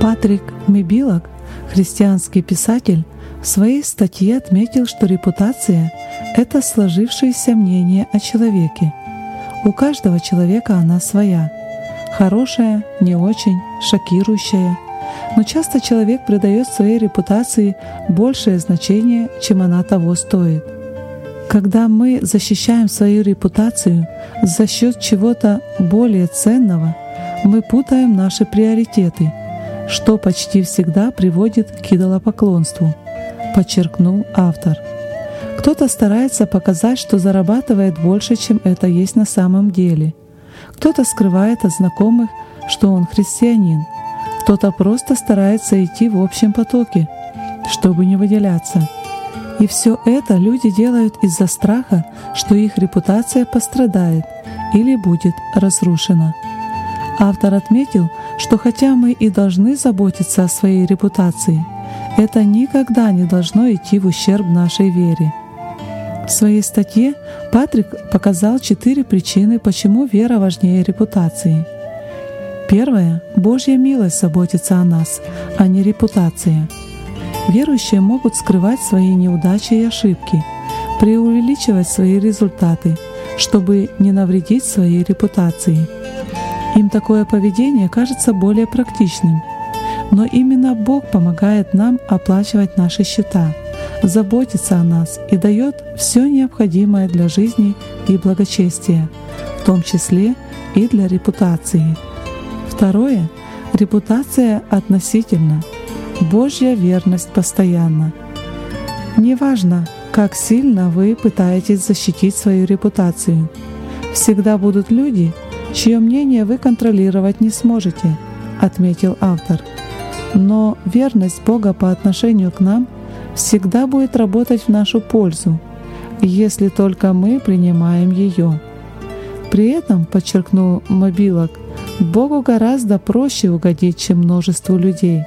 Патрик Мибилак, христианский писатель, в своей статье отметил, что репутация — это сложившееся мнение о человеке. У каждого человека она своя. Хорошая, не очень, шокирующая. Но часто человек придает своей репутации большее значение, чем она того стоит. Когда мы защищаем свою репутацию за счет чего-то более ценного, мы путаем наши приоритеты, что почти всегда приводит к идолопоклонству, подчеркнул автор. Кто-то старается показать, что зарабатывает больше, чем это есть на самом деле. Кто-то скрывает от знакомых, что он христианин. Кто-то просто старается идти в общем потоке, чтобы не выделяться. И все это люди делают из-за страха, что их репутация пострадает или будет разрушена. Автор отметил, что хотя мы и должны заботиться о своей репутации, это никогда не должно идти в ущерб нашей вере. В своей статье Патрик показал 4 причины, почему вера важнее репутации. Первое — Божья милость заботится о нас, а не репутация. Верующие могут скрывать свои неудачи и ошибки, преувеличивать свои результаты, чтобы не навредить своей репутации. Им такое поведение кажется более практичным. Но именно Бог помогает нам оплачивать наши счета, заботится о нас и дает все необходимое для жизни и благочестия, в том числе и для репутации. Второе — репутация относительна, Божья верность постоянна. Неважно, как сильно вы пытаетесь защитить свою репутацию, всегда будут люди, чье мнение вы контролировать не сможете, отметил автор. Но верность Бога по отношению к нам всегда будет работать в нашу пользу, если только мы принимаем ее. При этом, подчеркнул Мибилак, Богу гораздо проще угодить, чем множеству людей.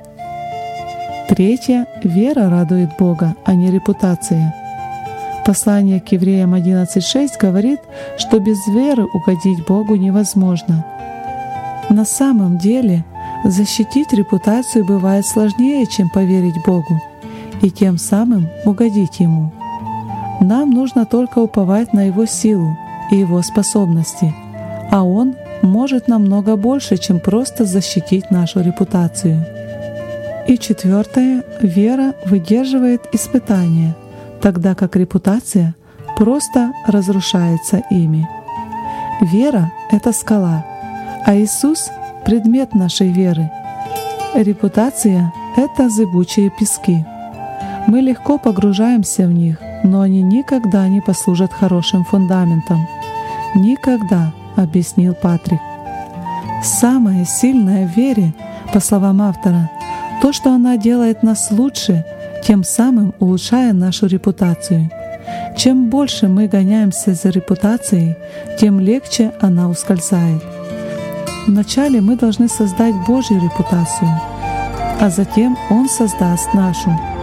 Третье — вера радует Бога, а не репутация. Послание к Евреям 11:6 говорит, что без веры угодить Богу невозможно. На самом деле, защитить репутацию бывает сложнее, чем поверить Богу и тем самым угодить Ему. Нам нужно только уповать на Его силу и Его способности, а Он может намного больше, чем просто защитить нашу репутацию. И четвертое — вера выдерживает испытания, тогда как репутация просто разрушается ими. Вера — это скала, а Иисус — предмет нашей веры. Репутация — это зыбучие пески. Мы легко погружаемся в них, но они никогда не послужат хорошим фундаментом. Никогда, объяснил Патрик. Самое сильное в вере, по словам автора, то, что она делает нас лучше, тем самым улучшая нашу репутацию. Чем больше мы гоняемся за репутацией, тем легче она ускользает. Вначале мы должны создать Божью репутацию, а затем Он создаст нашу.